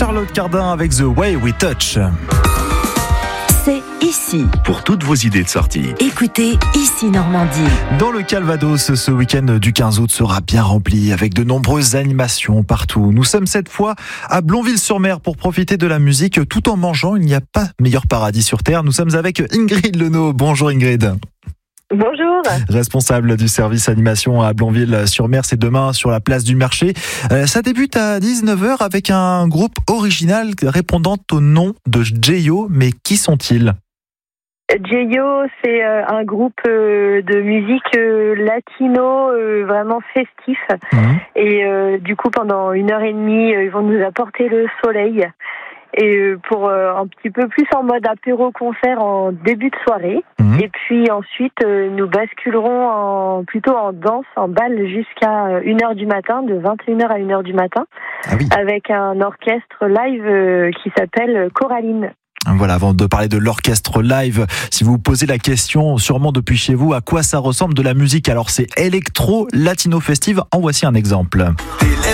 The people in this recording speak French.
Charlotte Cardin avec The Way We Touch. C'est ici. Pour toutes vos idées de sortie. Écoutez Ici Normandie. Dans le Calvados, ce week-end du 15 août sera bien rempli avec de nombreuses animations partout. Nous sommes cette fois à Blonville-sur-Mer pour profiter de la musique tout en mangeant. Il n'y a pas meilleur paradis sur Terre. Nous sommes avec Ingrid Lenot. Bonjour Ingrid. Bonjour. Responsable du service animation à Blonville-sur-Mer, c'est demain sur la place du marché. Ça débute à 19h avec un groupe original répondant au nom de Jeyo. Mais qui sont-ils ? Jeyo, c'est un groupe de musique latino vraiment festif. Et du coup, pendant 1h30, ils vont nous apporter le soleil. Et pour un petit peu plus en mode apéro-concert en début de soirée. Et puis ensuite, nous basculerons plutôt en danse, en bal jusqu'à 1h du matin, de 21h à 1h du matin, avec un orchestre live qui s'appelle Coraline. Voilà, avant de parler de l'orchestre live, si vous vous posez la question, sûrement depuis chez vous, à quoi ça ressemble de la musique ? Alors c'est électro, latino festive, en voici un exemple.